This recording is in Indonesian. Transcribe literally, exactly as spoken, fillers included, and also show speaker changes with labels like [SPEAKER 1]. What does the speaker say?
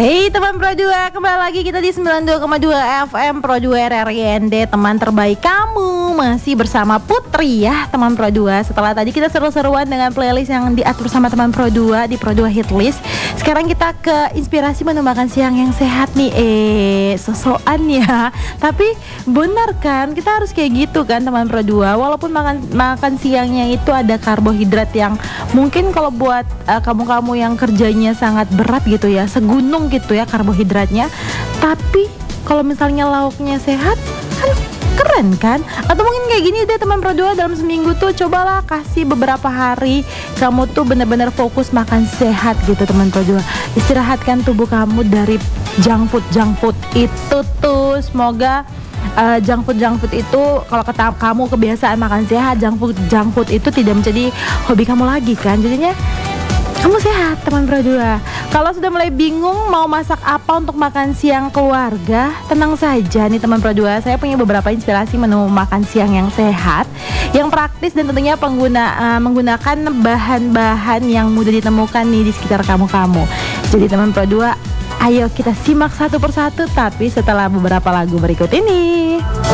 [SPEAKER 1] Hey teman Pro dua, kembali lagi kita di sembilan puluh dua koma dua F M Pro dua R R I N D, teman terbaik kamu. Masih bersama Putri ya teman Pro dua. Setelah tadi kita seru-seruan dengan playlist yang diatur sama teman Pro dua di Pro dua Hit List, sekarang kita ke inspirasi menu makan siang yang sehat nih. Eh, sosokan ya. Tapi benar kan, kita harus kayak gitu kan teman Pro dua. Walaupun makan makan siangnya itu ada karbohidrat yang mungkin kalau buat uh, kamu-kamu yang kerjanya sangat berat gitu ya, segunung gitu ya karbohidratnya, tapi kalau misalnya lauknya sehat kan keren kan. Atau mungkin kayak gini deh teman Pro dua, dalam seminggu tuh cobalah kasih beberapa hari kamu tuh bener-bener fokus makan sehat gitu teman Pro dua. Istirahatkan tubuh kamu dari junk food junk food itu tuh. Semoga Uh, junk food junk food itu, kalau kata kamu kebiasaan makan sehat, junk food junk food itu tidak menjadi hobi kamu lagi kan. Jadinya kamu sehat teman Pro dua. Kalau sudah mulai bingung mau masak apa untuk makan siang keluarga, tenang saja nih teman Pro dua. Saya punya beberapa inspirasi menu makan siang yang sehat, yang praktis dan tentunya pengguna uh, menggunakan bahan-bahan yang mudah ditemukan nih di sekitar kamu-kamu. Jadi teman Pro dua, ayo kita simak satu persatu, tapi setelah beberapa lagu berikut ini.